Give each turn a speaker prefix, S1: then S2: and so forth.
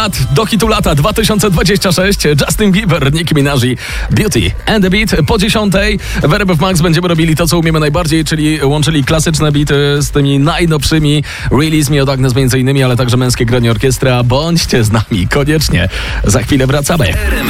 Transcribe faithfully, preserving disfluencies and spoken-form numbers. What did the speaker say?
S1: Do hitu lata dwa tysiące dwudziesty szósty Justin Bieber, Nicki Minaj, Beauty and the Beat. Po dziesiątej w R M F Max będziemy robili to, co umiemy najbardziej, czyli łączyli klasyczne beaty z tymi najnowszymi. Release Me od Agnes między innymi, ale także męskie granie orkiestra. Bądźcie z nami koniecznie. Za chwilę wracamy.